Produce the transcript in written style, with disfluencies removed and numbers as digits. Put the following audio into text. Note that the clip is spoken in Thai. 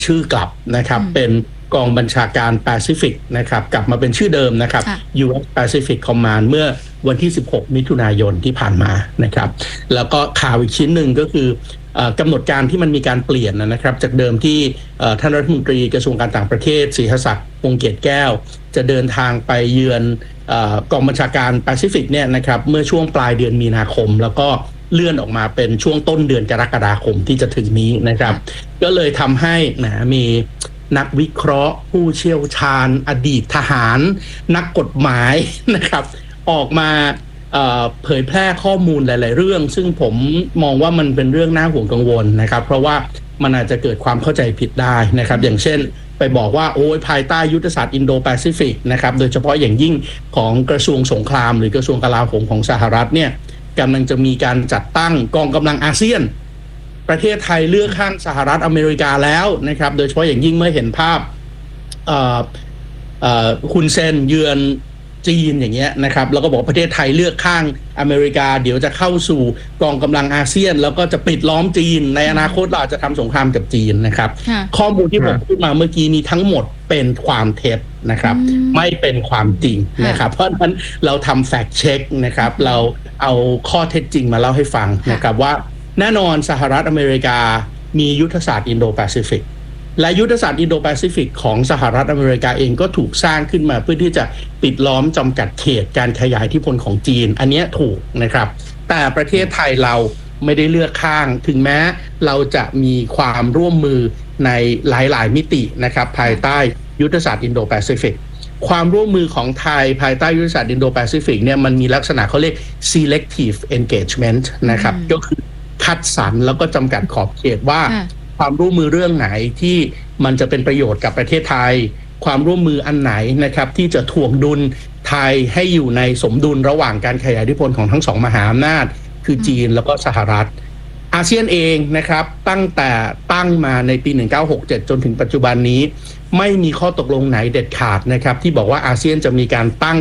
ชื่อกลับนะครับเป็นกองบัญชาการแปซิฟิกนะครับกลับมาเป็นชื่อเดิมนะครับ US Pacific Command เมื่อวันที่16มิถุนายนที่ผ่านมานะครับแล้วก็ข่าวอีกชิ้นหนึ่งก็คือกำหนดการที่มันมีการเปลี่ยนนะครับจากเดิมที่ท่านรัฐมนตรีกระทรวงการต่างประเทศศรีหศักดิ์วงศ์เกียรติแก้วจะเดินทางไปเยือนกองบัญชาการแปซิฟิกเนี่ยนะครับเมื่อช่วงปลายเดือนมีนาคมแล้วก็เลื่อนออกมาเป็นช่วงต้นเดือนกรกฎาคมที่จะถึงนี้นะครับก็เลยทำให้มีนักวิเคราะห์ผู้เชี่ยวชาญอดีตทหารนักกฎหมายนะครับออกมาเผยแพร่ข้อมูลหลายๆเรื่องซึ่งผมมองว่ามันเป็นเรื่องน่าห่วงกังวลนะครับเพราะว่ามันอาจจะเกิดความเข้าใจผิดได้นะครับอย่างเช่นไปบอกว่าโอ้ยภายใต้ยุทธศาสตร์อินโดแปซิฟิกนะครับโดยเฉพาะอย่างยิ่งของกระทรวงสงครามหรือกระทรวงกลาโหมของสหรัฐเนี่ยกำลังจะมีการจัดตั้งกองกำลังอาเซียนประเทศไทยเลือกข้างสหรัฐอเมริกาแล้วนะครับโดยเฉพาะอย่างยิ่งเมื่อเห็นภาพฮุนเซนเยือนจีนอย่างเงี้ยนะครับแล้วก็บอกประเทศไทยเลือกข้างอเมริกาเดี๋ยวจะเข้าสู่กองกำลังอาเซียนแล้วก็จะปิดล้อมจีนในอนาคตเราอาจจะทำสงครามกับจีนนะครับข้อมูลที่ผมพูดมาเมื่อกี้นี้ทั้งหมดเป็นความเท็จนะครับไม่เป็นความจริงนะครับเพราะฉะนั้นเราทำแฟกต์เช็คนะครับเราเอาข้อเท็จจริงมาเล่าให้ฟังนะครับว่าแน่นอนสหรัฐอเมริกามียุทธศาสตร์อินโดแปซิฟิกและยุทธศาสตร์อินโดแปซิฟิกของสหรัฐอเมริกาเองก็ถูกสร้างขึ้นมาเพื่อที่จะปิดล้อมจำกัดเขตการขยายอิทธิพลของจีนอันนี้ถูกนะครับแต่ประเทศไทยเราไม่ได้เลือกข้างถึงแม้เราจะมีความร่วมมือในหลายๆมิตินะครับภายใต้ยุทธศาสตร์อินโดแปซิฟิกความร่วมมือของไทยภายใต้ยุทธศาสตร์อินโดแปซิฟิกเนี่ยมันมีลักษณะเขาเรียก selective engagement นะครับก็คือคัดสรรแล้วก็จำกัดขอบเขตว่าความร่วมมือเรื่องไหนที่มันจะเป็นประโยชน์กับประเทศไทยความร่วมมืออันไหนนะครับที่จะถ่วงดุลไทยให้อยู่ในสมดุลระหว่างการขยายอิทธิพลของทั้งสองมหาอำนาจคือจีนแล้วก็สหรัฐอาเซียนเองนะครับตั้งแต่ตั้งมาในปี1967จนถึงปัจจุบันนี้ไม่มีข้อตกลงไหนเด็ดขาดนะครับที่บอกว่าอาเซียนจะมีการตั้ง